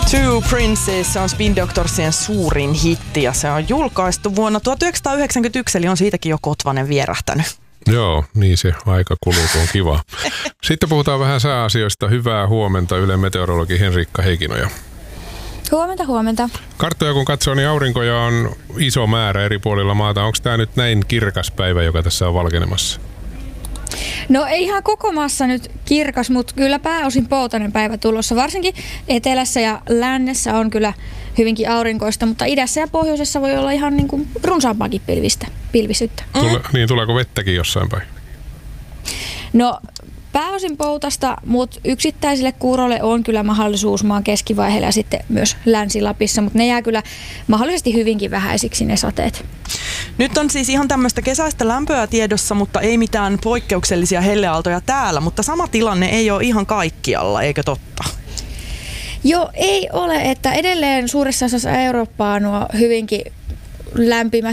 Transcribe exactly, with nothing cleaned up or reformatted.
Two Princes on Spin Doctorsien suurin hitti ja se on julkaistu vuonna tuhatyhdeksänsataayhdeksänkymmentäyksi, eli on siitäkin jo kotvanen vierähtänyt. Joo, niin se aika kuluu, kun on kiva. Sitten puhutaan vähän sääasioista. Hyvää huomenta Ylen meteorologi Henriikka Heikinoja. Huomenta, huomenta. Karttoja kun katsoo, niin aurinkoja on iso määrä eri puolilla maata. Onko tämä nyt näin kirkas päivä, joka tässä on valkenemassa? No ei ihan koko maassa nyt kirkas, mutta kyllä pääosin poutainen päivä tulossa. Varsinkin etelässä ja lännessä on kyllä hyvinkin aurinkoista, mutta idässä ja pohjoisessa voi olla ihan niin kuin runsaampaakin pilvistä, pilvisyyttä. Tule, niin tuleeko vettäkin jossain päin? No pääosin poutasta, mutta yksittäisille kuuroille on kyllä mahdollisuus maan keskivaiheella ja sitten myös Länsi-Lapissa, mutta ne jää kyllä mahdollisesti hyvinkin vähäisiksi ne sateet. Nyt on siis ihan tämmöistä kesäistä lämpöä tiedossa, mutta ei mitään poikkeuksellisia helleaaltoja täällä, mutta sama tilanne ei ole ihan kaikkialla, eikö totta? Joo, ei ole, että edelleen suuressa osassa Eurooppaa nuo hyvinkin lämpimät